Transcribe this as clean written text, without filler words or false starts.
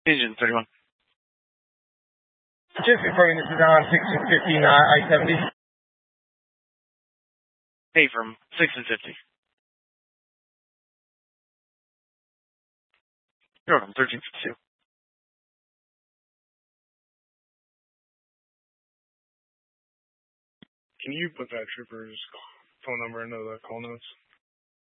Agent 31. Just confirming this is on 615 I-70. Hey, from 6 and 50. You're welcome, 1352. Can you put that trooper's phone number into the call notes?